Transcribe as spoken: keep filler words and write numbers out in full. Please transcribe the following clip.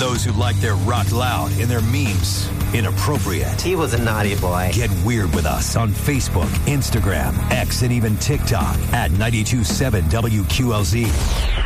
those who like their rock loud and their memes inappropriate. He was a naughty boy. Get weird with us on Facebook, Instagram, X, and even TikTok at ninety-two point seven W Q L Z.